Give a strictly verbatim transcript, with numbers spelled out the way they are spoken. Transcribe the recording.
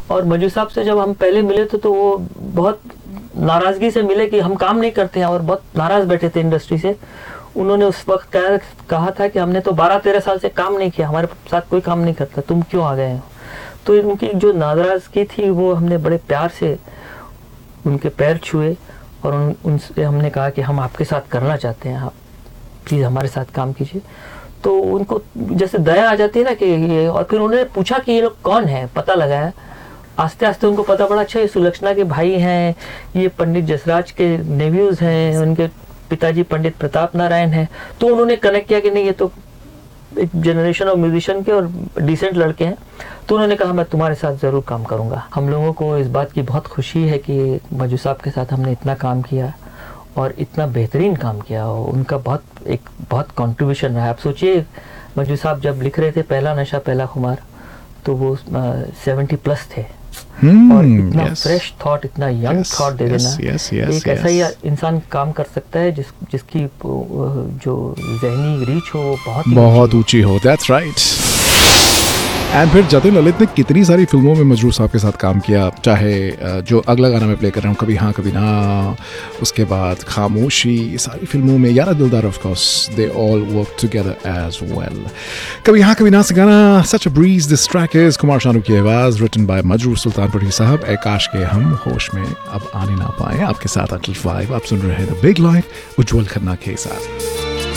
और मजरू साहब से जब हम पहले मिले थे तो वो बहुत नाराज़गी से मिले कि हम काम नहीं करते हैं, और बहुत नाराज़ बैठे थे इंडस्ट्री से। उन्होंने उस वक्त कहा, कहा था कि हमने तो बारह तेरह साल से काम नहीं किया, हमारे साथ कोई काम नहीं करता, तुम क्यों आ गए हो। तो उनकी जो नाराज़गी थी वो हमने बड़े प्यार से उनके पैर छुए और उन उनसे हमने कहा कि हम आपके साथ करना चाहते हैं, आप प्लीज़ हमारे साथ काम कीजिए। तो उनको जैसे दया आ जाती है ना कि ये, और फिर उन्होंने पूछा कि ये लोग कौन है, पता लगाया। आस्ते आस्ते उनको पता पड़ा, अच्छा ये सुलक्षणा के भाई हैं, ये पंडित जसराज के नेव्यूज़ हैं, उनके पिताजी पंडित प्रताप नारायण हैं। तो उन्होंने कनेक्ट किया कि नहीं ये तो एक जनरेशन ऑफ म्यूजिशियन के और डिसेंट लड़के हैं। तो उन्होंने कहा मैं तुम्हारे साथ ज़रूर काम करूँगा। हम लोगों को इस बात की बहुत खुशी है कि मजरू साहब के साथ हमने इतना काम किया और इतना बेहतरीन काम किया। उनका बहुत एक बहुत कंट्रीब्यूशन रहा है। आप सोचिए मजरू साहब जब लिख रहे थे पहला नशा पहला खुमार, तो वो सेवेंटी प्लस थे। Hmm, और इतना फ्रेश yes. थॉट, इतना यंग yes, थॉट दे देना yes, yes, yes, एक yes. ऐसा ही इंसान काम कर सकता है जिस जिसकी जो ज़हनी रीच हो वो बहुत बहुत ऊंची हो। That's right. एंड फिर जतिन ललित ने कितनी सारी फिल्मों में मजरू साहब के साथ काम किया, चाहे जो अगला गाना मैं प्ले कर रहा हूँ, कभी हाँ कभी ना, उसके बाद खामोशी, सारी फिल्मों में, यारा दिलदार of course, they all work together as well. कभी हाँ कभी ना से गाना सच a breeze, this track is Kumar Sanu की आवाज, रिटन बाय मजरू सुल्तानपुरी साहब। ए काश के हम होश में अब आने ना पाए। आपके साथ अटल फाइव, आप सुन रहे हैं द बिग लाइफ उज्जवल खन्ना के साथ।